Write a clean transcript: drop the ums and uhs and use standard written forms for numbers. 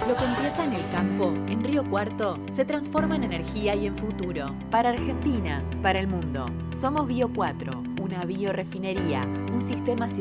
Lo que empieza en el campo, en Río Cuarto, se transforma en energía y en futuro. Para Argentina, para el mundo. Somos Bio 4, una biorefinería, un sistema